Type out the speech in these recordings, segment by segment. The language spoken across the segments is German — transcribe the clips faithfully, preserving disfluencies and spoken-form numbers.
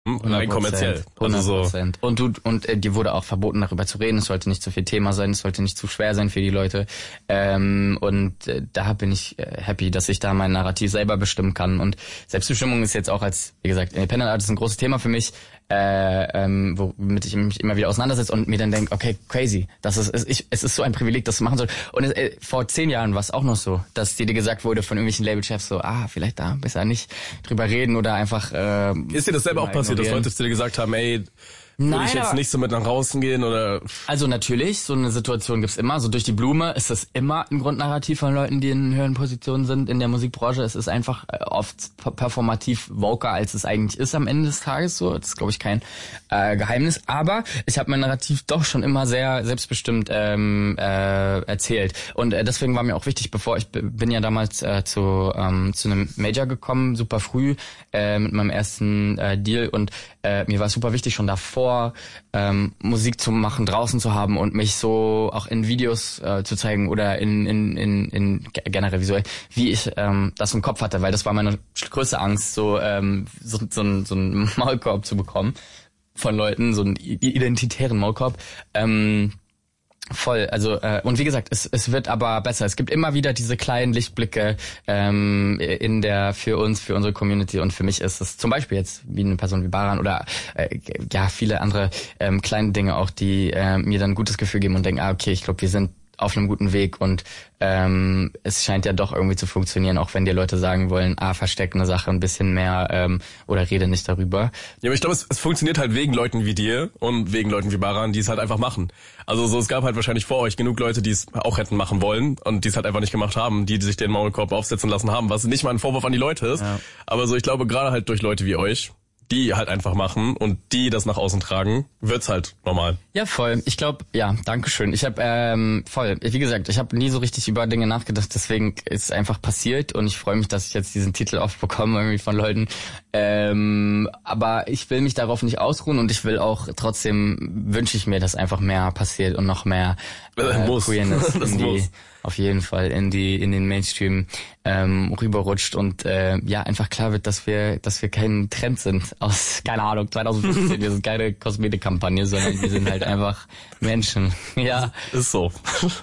Rein kommerziell. hundert Prozent. Also so. Und du, und äh, dir wurde auch verboten, darüber zu reden. Es sollte nicht zu viel Thema sein, es sollte nicht zu schwer sein für die Leute. Ähm, und äh, da bin ich äh, happy, dass ich da mein Narrativ selber bestimmen kann. Und Selbstbestimmung ist jetzt auch als, wie gesagt, Independent Artist ein großes Thema für mich, äh, ähm, womit ich mich immer wieder auseinandersetze und mir dann denke, okay, crazy, das ist, es, ich, es ist so ein Privileg, das zu machen soll. Und es, äh, vor zehn Jahren war es auch noch so, dass dir gesagt wurde von irgendwelchen Labelchefs so, ah, vielleicht da besser nicht drüber reden oder einfach. Äh, ist dir das selber auch passiert, dass Leute zu dir gesagt haben, ey, würde Nein, ich jetzt nicht so mit nach draußen gehen oder? Also natürlich, so eine Situation gibt's immer. So durch die Blume ist das immer ein Grundnarrativ von Leuten, die in höheren Positionen sind in der Musikbranche. Es ist einfach oft performativ voker, als es eigentlich ist am Ende des Tages. So, das ist, glaube ich, kein äh, Geheimnis. Aber ich habe mein Narrativ doch schon immer sehr selbstbestimmt ähm, äh, erzählt. Und äh, deswegen war mir auch wichtig, bevor ich b- bin ja damals äh, zu ähm, zu einem Major gekommen, super früh äh, mit meinem ersten äh, Deal. Und äh, mir war es super wichtig, schon davor ähm, Musik zu machen, draußen zu haben und mich so auch in Videos äh, zu zeigen oder in, in, in, in generell visuell, wie ich ähm, das im Kopf hatte, weil das war meine größte Angst, so, ähm, so, so, ein, so einen Maulkorb zu bekommen von Leuten, so einen identitären Maulkorb. Ähm, Voll, also äh, und wie gesagt, es es wird aber besser. Es gibt immer wieder diese kleinen Lichtblicke ähm, in der für uns, für unsere Community und für mich ist es zum Beispiel jetzt wie eine Person wie Baran oder äh, ja viele andere ähm, kleine Dinge auch, die äh, mir dann ein gutes Gefühl geben und denken, ah okay, ich glaube, wir sind auf einem guten Weg und ähm, es scheint ja doch irgendwie zu funktionieren, auch wenn dir Leute sagen wollen, ah, versteck eine Sache ein bisschen mehr ähm, oder rede nicht darüber. Ja, aber ich glaube, es, es funktioniert halt wegen Leuten wie dir und wegen Leuten wie Baran, die es halt einfach machen. Also so, es gab halt wahrscheinlich vor euch genug Leute, die es auch hätten machen wollen und die es halt einfach nicht gemacht haben, die, die sich den Maulkorb aufsetzen lassen haben, was nicht mal ein Vorwurf an die Leute ist. Ja. Aber so, ich glaube, gerade halt durch Leute wie euch, die halt einfach machen und die das nach außen tragen, wird's halt normal. Ja, voll. Ich glaube, ja, dankeschön. Ich habe ähm, voll, wie gesagt, ich habe nie so richtig über Dinge nachgedacht, deswegen ist es einfach passiert und ich freue mich, dass ich jetzt diesen Titel oft bekomme irgendwie von Leuten. Ähm, aber ich will mich darauf nicht ausruhen und ich will auch trotzdem, wünsche ich mir, dass einfach mehr passiert und noch mehr äh, muss. Queerness das in die, muss. auf jeden Fall in die in den Mainstream ähm, rüberrutscht und äh, ja einfach klar wird, dass wir dass wir kein Trend sind aus keine Ahnung zwanzig fünfzehn. Wir sind keine Kosmetikkampagne, sondern wir sind halt einfach Menschen. Ja, ist so.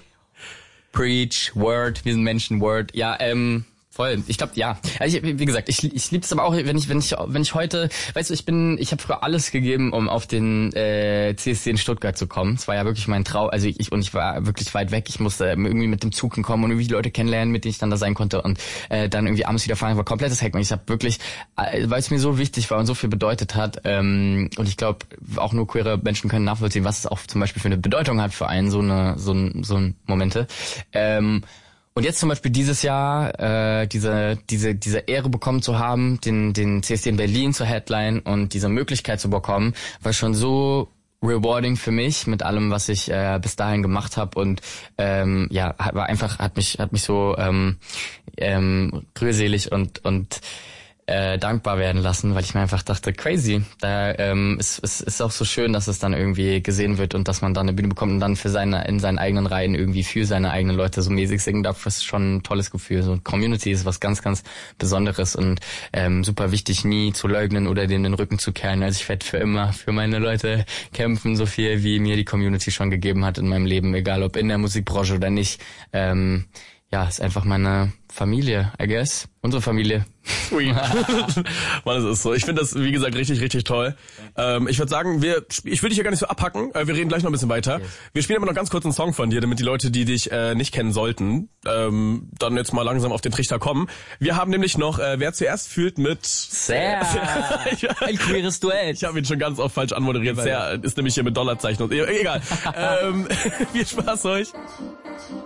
Preach, Word, wir sind Menschen, Word. Ja, ähm. Voll. Ich glaube, ja. Also ich, wie gesagt, ich, ich liebe es aber auch, wenn ich, wenn ich, wenn ich heute, weißt du, ich bin, ich habe früher alles gegeben, um auf den äh, C S D in Stuttgart zu kommen. Es war ja wirklich mein Traum. Also ich und ich war wirklich weit weg. Ich musste irgendwie mit dem Zug hinkommen und irgendwie die Leute kennenlernen, mit denen ich dann da sein konnte und äh, dann irgendwie abends wieder fahren. War komplettes Hack. Und ich habe wirklich, äh, weil es mir so wichtig war und so viel bedeutet hat. Ähm, und ich glaube, auch nur queere Menschen können nachvollziehen, was es auch zum Beispiel für eine Bedeutung hat für einen so eine, so ein, so ein Momente. Ähm, Und jetzt zum Beispiel dieses Jahr äh, diese diese diese Ehre bekommen zu haben, den den C S D in Berlin zur Headline und diese Möglichkeit zu bekommen, war schon so rewarding für mich mit allem, was ich äh, bis dahin gemacht habe und ähm, ja war einfach hat mich hat mich so ähm, ähm, rührselig und und äh, dankbar werden lassen, weil ich mir einfach dachte, crazy, da ähm, es, es ist auch so schön, dass es dann irgendwie gesehen wird und dass man dann eine Bühne bekommt und dann für seine in seinen eigenen Reihen irgendwie für seine eigenen Leute so mäßig singen darf. Das ist schon ein tolles Gefühl. So Community ist was ganz, ganz Besonderes und ähm, super wichtig, nie zu leugnen oder denen den Rücken zu kehren. Also ich werde für immer für meine Leute kämpfen, so viel wie mir die Community schon gegeben hat in meinem Leben, egal ob in der Musikbranche oder nicht. Ähm, ja, ist einfach meine Familie, I guess. Unsere Familie. Sweet. Mann, das ist so. Ich finde das, wie gesagt, richtig, richtig toll. Ähm, ich würde sagen, wir, ich will dich ja gar nicht so abhacken. Äh, wir reden gleich noch ein bisschen weiter. Okay. Wir spielen aber noch ganz kurz einen Song von dir, damit die Leute, die dich äh, nicht kennen sollten, ähm, dann jetzt mal langsam auf den Trichter kommen. Wir haben nämlich noch, äh, wer zuerst fühlt mit... Sehr. Ein queeres Duell. Ich habe ihn schon ganz oft falsch anmoderiert. Sehr ist nämlich hier mit Dollarzeichen und... Egal. ähm, viel Spaß euch.